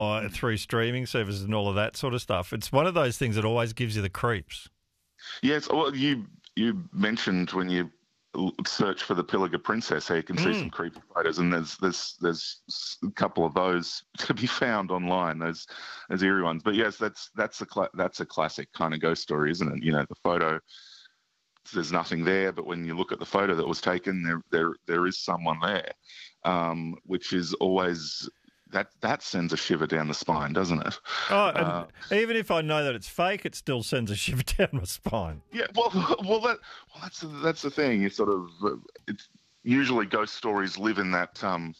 through streaming services and all of that sort of stuff. It's one of those things that always gives you the creeps. Yes, well, you mentioned when you search for the Pilliga Princess, how you can see some creepy photos, and there's a couple of those to be found online. Those eerie ones, but yes, that's a classic kind of ghost story, isn't it? You know, the photo, there's nothing there, but when you look at the photo that was taken, there is someone there, which is always. That sends a shiver down the spine, doesn't it? Oh, and even if I know that it's fake, it still sends a shiver down my spine. Yeah, that's the thing. It's sort of it's usually ghost stories live in that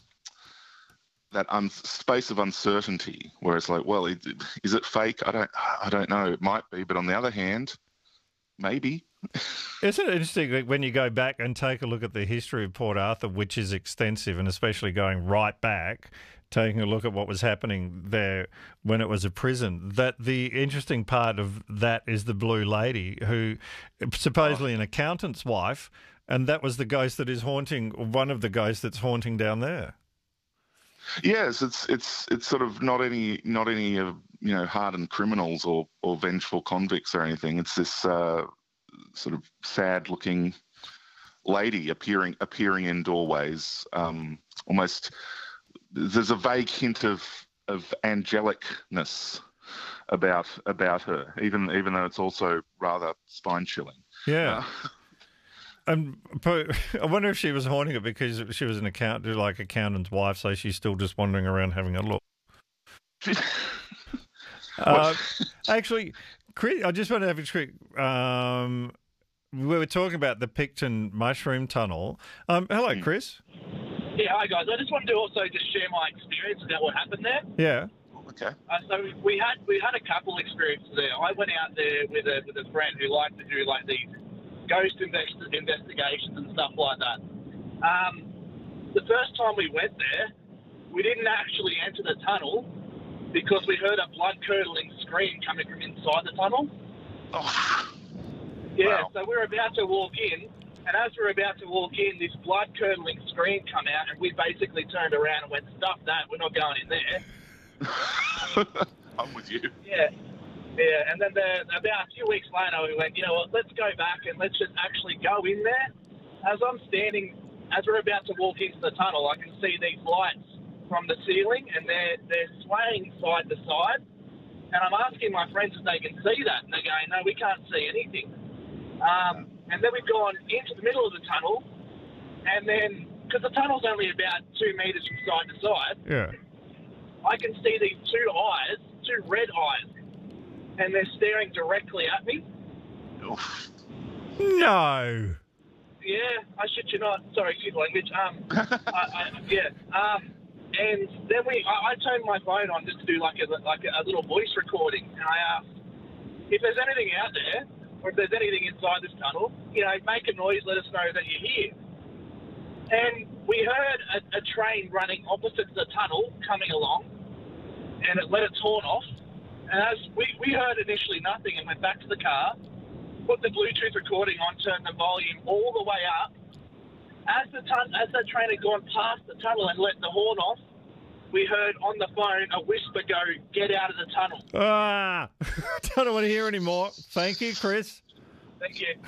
space of uncertainty, where it's like, well, is it fake? I don't know. It might be, but on the other hand, maybe. Isn't it interesting when you go back and take a look at the history of Port Arthur, which is extensive, and especially going right back, taking a look at what was happening there when it was a prison, that the interesting part of that is the Blue Lady, who supposedly an accountant's wife, and that was the ghost that is haunting, one of the ghosts that's haunting down there. Yes, it's sort of not any hardened criminals or vengeful convicts or anything. It's this sort of sad-looking lady appearing in doorways, almost. There's a vague hint of angelicness about her, even though it's also rather spine chilling. Yeah. And I wonder if she was haunting it because she was an accountant's wife, so she's still just wandering around having a look. Actually, Chris, I just want to have a quick. We were talking about the Picton Mushroom Tunnel. Hello, Chris. Yeah, hi guys. I just wanted to also just share my experience about what happened there. Yeah. Okay. So we had a couple experiences there. I went out there with a friend who liked to do like these ghost investigations and stuff like that. The first time we went there, we didn't actually enter the tunnel because we heard a blood-curdling scream coming from inside the tunnel. Oh. Yeah. Wow. So we were about to walk in. And as we were about to walk in, this blood-curdling scream come out, and we basically turned around and went, "Stuff that, we're not going in there." I'm with you. Yeah. And then about a few weeks later, we went, you know what, let's go back and let's just actually go in there. As we're about to walk into the tunnel, I can see these lights from the ceiling, and they're swaying side to side. And I'm asking my friends if they can see that, and they're going, "No, we can't see anything." And then we've gone into the middle of the tunnel, and then, because the tunnel's only about 2 metres from side to side, yeah, I can see these two red eyes, and they're staring directly at me. Oof. No. Yeah, I shit you not. Sorry, excuse my language. And then I turned my phone on just to do like a little voice recording, and I asked if there's anything out there, or if there's anything inside this tunnel, make a noise, let us know that you're here. And we heard a train running opposite the tunnel coming along, and it let its horn off. And as we heard initially nothing and went back to the car, put the Bluetooth recording on, turned the volume all the way up. As the train had gone past the tunnel and let the horn off, we heard on the phone a whisper go, "Get out of the tunnel." Don't want to hear anymore. Thank you, Chris. Thank you.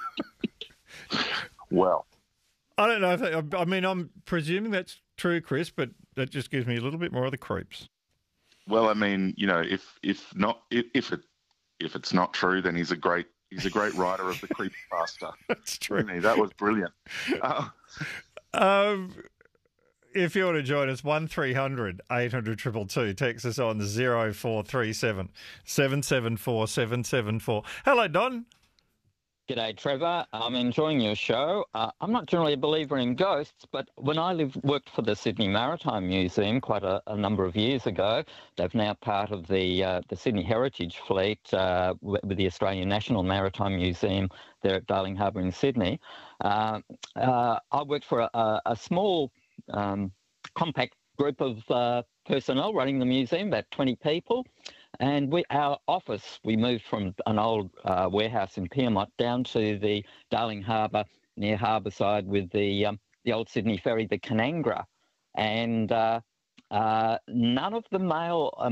Well, I don't know. I'm presuming that's true, Chris, but that just gives me a little bit more of the creeps. Well, I mean, if it's not true, then he's a great writer of the creepypasta. That's true. That was brilliant. If you want to join us, 1300 800 222. Text us on 0437 774 774. Hello, Don. G'day, Trevor. I'm enjoying your show. I'm not generally a believer in ghosts, but when I worked for the Sydney Maritime Museum quite a number of years ago, they're now part of the Sydney Heritage Fleet with the Australian National Maritime Museum there at Darling Harbour in Sydney. I worked for a small compact group of personnel running the museum, about 20 people. And our office, we moved from an old warehouse in Pyrmont down to the Darling Harbour near Harbourside with the old Sydney ferry, the Canangra. And None of the male